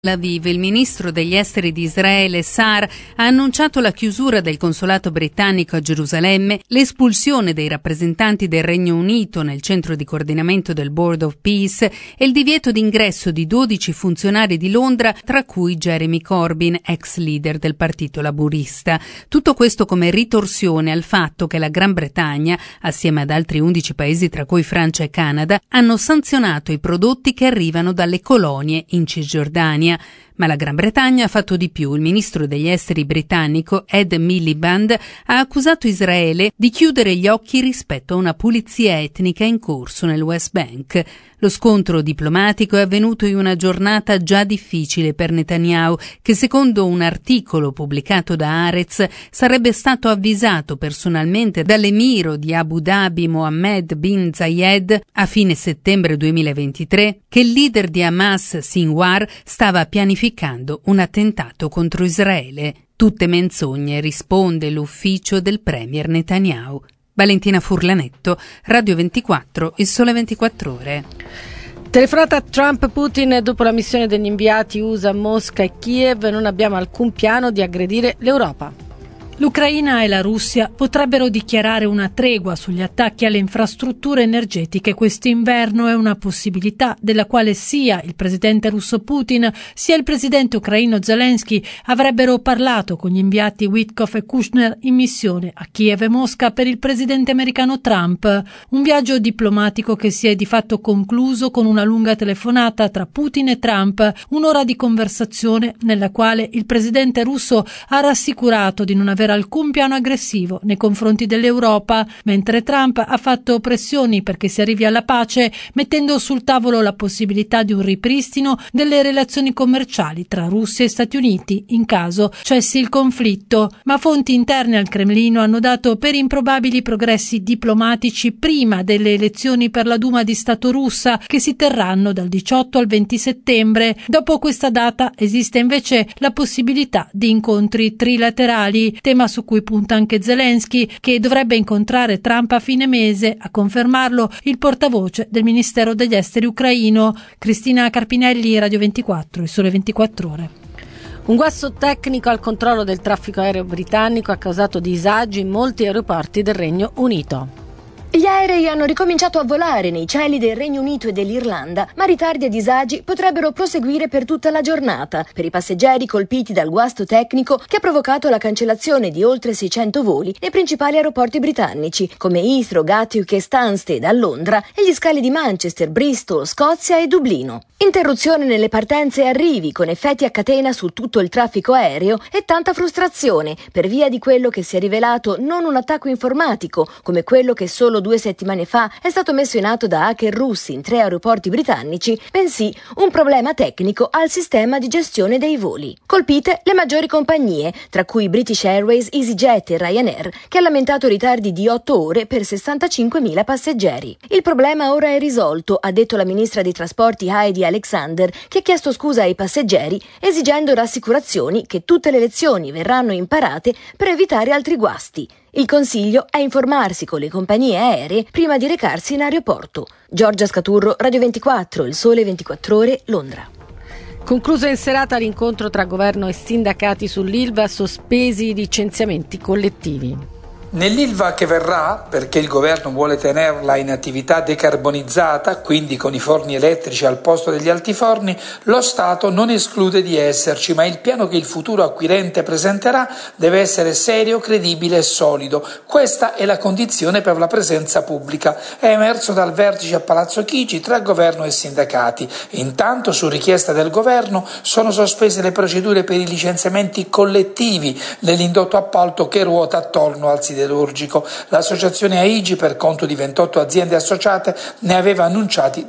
Tel Aviv, il ministro degli esteri di Israele, Saar, ha annunciato la chiusura del consolato britannico a Gerusalemme, l'espulsione dei rappresentanti del Regno Unito nel centro di coordinamento del Board of Peace e il divieto d'ingresso di 12 funzionari di Londra, tra cui Jeremy Corbyn, ex leader del partito laburista. Tutto questo come ritorsione al fatto che la Gran Bretagna, assieme ad altri 11 paesi tra cui Francia e Canada, hanno sanzionato i prodotti che arrivano dalle colonie in Cisgiordania. Ma la Gran Bretagna ha fatto di più. Il ministro degli esteri britannico Ed Miliband ha accusato Israele di chiudere gli occhi rispetto a una pulizia etnica in corso nel West Bank. Lo scontro diplomatico è avvenuto in una giornata già difficile per Netanyahu, che secondo un articolo pubblicato da Haaretz sarebbe stato avvisato personalmente dall'emiro di Abu Dhabi Mohammed bin Zayed a fine settembre 2023 che il leader di Hamas Sinwar stava pianificando un attentato contro Israele. Tutte menzogne, risponde l'ufficio del premier Netanyahu. Valentina Furlanetto, Radio 24, Il Sole 24 Ore. Telefonata Trump-Putin dopo la missione degli inviati USA a Mosca e Kiev, non abbiamo alcun piano di aggredire l'Europa. L'Ucraina e la Russia potrebbero dichiarare una tregua sugli attacchi alle infrastrutture energetiche quest'inverno. È una possibilità della quale sia il presidente russo Putin sia il presidente ucraino Zelensky avrebbero parlato con gli inviati Witkoff e Kushner in missione a Kiev e Mosca per il presidente americano Trump. Un viaggio diplomatico che si è di fatto concluso con una lunga telefonata tra Putin e Trump, un'ora di conversazione nella quale il presidente russo ha rassicurato di non aver alcun piano aggressivo nei confronti dell'Europa, mentre Trump ha fatto pressioni perché si arrivi alla pace, mettendo sul tavolo la possibilità di un ripristino delle relazioni commerciali tra Russia e Stati Uniti in caso cessi il conflitto. Ma fonti interne al Cremlino hanno dato per improbabili progressi diplomatici prima delle elezioni per la Duma di Stato russa che si terranno dal 18 al 20 settembre. Dopo questa data esiste invece la possibilità di incontri trilaterali, tema su cui punta anche Zelensky, che dovrebbe incontrare Trump a fine mese. A confermarlo il portavoce del Ministero degli Esteri ucraino. Cristina Carpinelli, Radio 24, Il Sole 24 Ore. Un guasto tecnico al controllo del traffico aereo britannico ha causato disagi in molti aeroporti del Regno Unito. Gli aerei hanno ricominciato a volare nei cieli del Regno Unito e dell'Irlanda, ma ritardi e disagi potrebbero proseguire per tutta la giornata per i passeggeri colpiti dal guasto tecnico che ha provocato la cancellazione di oltre 600 voli nei principali aeroporti britannici, come Heathrow, Gatwick e Stansted a Londra e gli scali di Manchester, Bristol, Scozia e Dublino. Interruzione nelle partenze e arrivi con effetti a catena su tutto il traffico aereo e tanta frustrazione per via di quello che si è rivelato non un attacco informatico, come quello che solo 2 settimane fa è stato messo in atto da hacker russi in 3 aeroporti britannici, bensì un problema tecnico al sistema di gestione dei voli. Colpite le maggiori compagnie, tra cui British Airways, EasyJet e Ryanair, che ha lamentato ritardi di 8 ore per 65.000 passeggeri. Il problema ora è risolto, ha detto la ministra dei trasporti Heidi Alexander, che ha chiesto scusa ai passeggeri, esigendo rassicurazioni che tutte le lezioni verranno imparate per evitare altri guasti. Il consiglio è informarsi con le compagnie aeree prima di recarsi in aeroporto. Giorgia Scaturro, Radio 24, Il Sole 24 Ore, Londra. Concluso in serata l'incontro tra governo e sindacati sull'Ilva, sospesi i licenziamenti collettivi. Nell'Ilva che verrà, perché il governo vuole tenerla in attività decarbonizzata, quindi con i forni elettrici al posto degli altiforni, lo Stato non esclude di esserci, ma il piano che il futuro acquirente presenterà deve essere serio, credibile e solido. Questa è la condizione per la presenza pubblica. È emerso dal vertice a Palazzo Chigi tra governo e sindacati. Intanto, su richiesta del governo, sono sospese le procedure per i licenziamenti collettivi nell'indotto appalto che ruota attorno al siderurgico. L'associazione AIGI, per conto di 28 aziende associate, ne aveva annunciati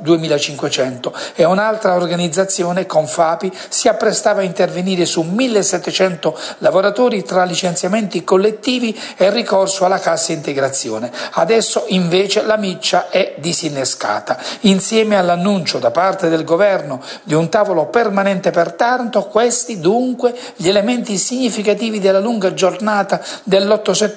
2.500 e un'altra organizzazione, Confapi, si apprestava a intervenire su 1.700 lavoratori tra licenziamenti collettivi e ricorso alla cassa integrazione. Adesso invece la miccia è disinnescata. Insieme all'annuncio da parte del governo di un tavolo permanente per Taranto, questi dunque gli elementi significativi della lunga giornata dell'8 settembre a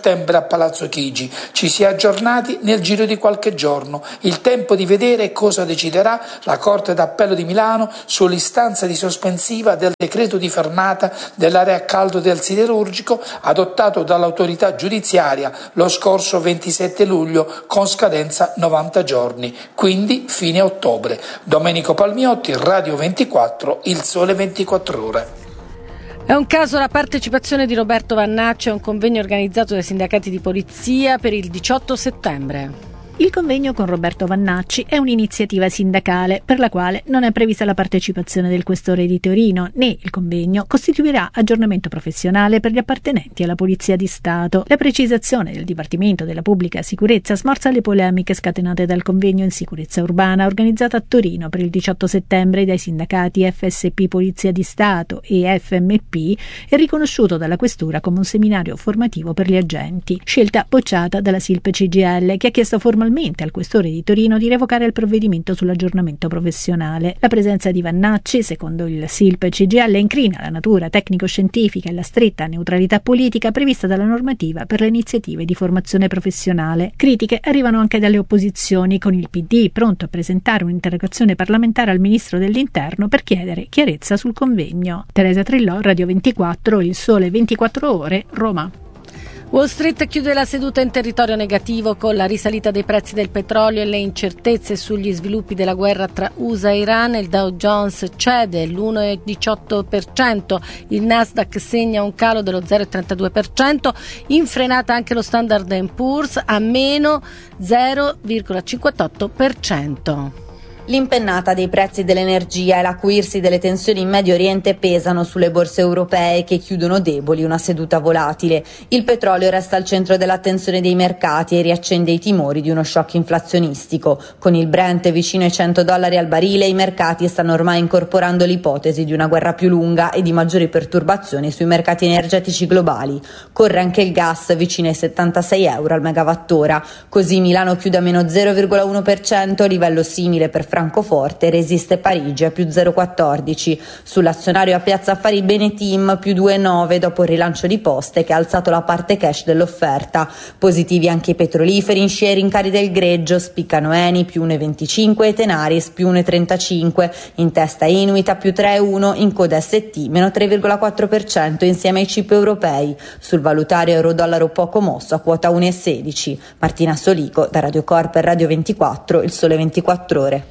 Palazzo Chigi. Ci si è aggiornati nel giro di qualche giorno. Il tempo di vedere cosa deciderà la Corte d'Appello di Milano sull'istanza di sospensiva del decreto di fermata dell'area a caldo del siderurgico adottato dall'autorità giudiziaria lo scorso 27 luglio con scadenza 90 giorni, quindi fine ottobre. Domenico Palmiotti, Radio 24, Il Sole 24 Ore. È un caso la partecipazione di Roberto Vannacci a un convegno organizzato dai sindacati di polizia per il 18 settembre. Il convegno con Roberto Vannacci è un'iniziativa sindacale per la quale non è prevista la partecipazione del questore di Torino, né il convegno costituirà aggiornamento professionale per gli appartenenti alla Polizia di Stato. La precisazione del Dipartimento della Pubblica Sicurezza smorza le polemiche scatenate dal convegno in sicurezza urbana organizzato a Torino per il 18 settembre dai sindacati FSP Polizia di Stato e FMP e riconosciuto dalla Questura come un seminario formativo per gli agenti, scelta bocciata dalla SILP CGIL che ha chiesto formalmente al questore di Torino di revocare il provvedimento sull'aggiornamento professionale. La presenza di Vannacci, secondo il SILP CGIL, incrina la natura tecnico-scientifica e la stretta neutralità politica prevista dalla normativa per le iniziative di formazione professionale. Critiche arrivano anche dalle opposizioni, con il PD pronto a presentare un'interrogazione parlamentare al Ministro dell'Interno per chiedere chiarezza sul convegno. Teresa Trillò, Radio 24, Il Sole 24 Ore, Roma. Wall Street chiude la seduta in territorio negativo con la risalita dei prezzi del petrolio e le incertezze sugli sviluppi della guerra tra USA e Iran. Il Dow Jones cede l'1,18%, il Nasdaq segna un calo dello 0,32%, infrenata anche lo Standard & Poor's a meno 0,58%. L'impennata dei prezzi dell'energia e l'acuirsi delle tensioni in Medio Oriente pesano sulle borse europee che chiudono deboli una seduta volatile. Il petrolio resta al centro dell'attenzione dei mercati e riaccende i timori di uno shock inflazionistico. Con il Brent vicino ai $100 al barile, i mercati stanno ormai incorporando l'ipotesi di una guerra più lunga e di maggiori perturbazioni sui mercati energetici globali. Corre anche il gas vicino ai €76 al megawattora. Così Milano chiude a meno 0,1%, livello simile per Francoforte, resiste Parigi a più 0,14. Sull'azionario a Piazza Affari Beneteam più 2,9 dopo il rilancio di Poste che ha alzato la parte cash dell'offerta. Positivi anche i petroliferi in share in cari del greggio, spiccano Eni più 1,25 e Tenaris più 1,35. In testa Inuit a più 3,1, in coda ST meno 3,4% insieme ai chip europei. Sul valutario euro-dollaro poco mosso a quota 1,16. Martina Solico da Radio Corp e Radio 24, Il Sole 24 Ore.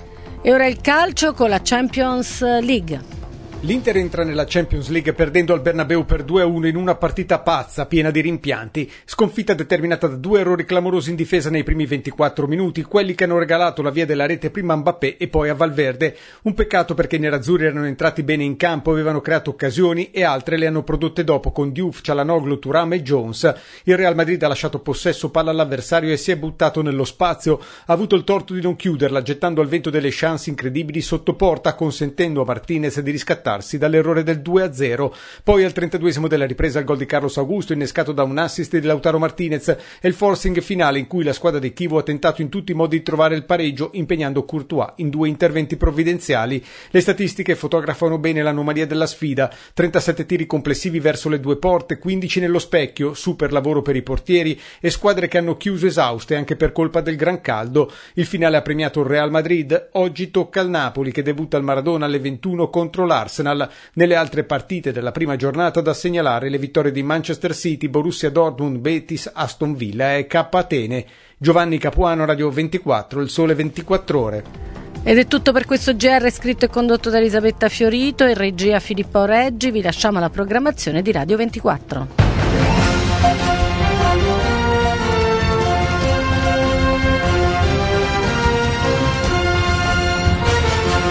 E ora il calcio con la Champions League. L'Inter entra nella Champions League perdendo al Bernabeu per 2-1 in una partita pazza, piena di rimpianti. Sconfitta determinata da 2 errori clamorosi in difesa nei primi 24 minuti, quelli che hanno regalato la via della rete prima a Mbappé e poi a Valverde. Un peccato perché i nerazzurri erano entrati bene in campo, avevano creato occasioni e altre le hanno prodotte dopo con Diouf, Çalhanoğlu, Thuram e Jones. Il Real Madrid ha lasciato possesso palla all'avversario e si è buttato nello spazio. Ha avuto il torto di non chiuderla, gettando al vento delle chance incredibili sotto porta, consentendo a Martinez di riscattare dall'errore del 2-0. Poi al 32esimo della ripresa il gol di Carlos Augusto, innescato da un assist di Lautaro Martinez, e il forcing finale in cui la squadra di Chievo ha tentato in tutti i modi di trovare il pareggio, impegnando Courtois in 2 interventi provvidenziali. Le statistiche fotografano bene l'anomalia della sfida: 37 tiri complessivi verso le 2 porte, 15 nello specchio, super lavoro per i portieri e squadre che hanno chiuso esauste anche per colpa del gran caldo. Il finale ha premiato il Real Madrid. Oggi tocca al Napoli che debutta al Maradona alle 21 contro l'Arsenal. Nelle altre partite della prima giornata da segnalare le vittorie di Manchester City, Borussia Dortmund, Betis, Aston Villa e K Atene. Giovanni Capuano, Radio 24, Il Sole 24 Ore. Ed è tutto per questo GR scritto e condotto da Elisabetta Fiorito e regia Filippo Reggi. Vi lasciamo alla programmazione di Radio 24.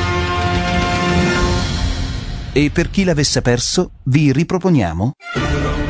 E per chi l'avesse perso, vi riproponiamo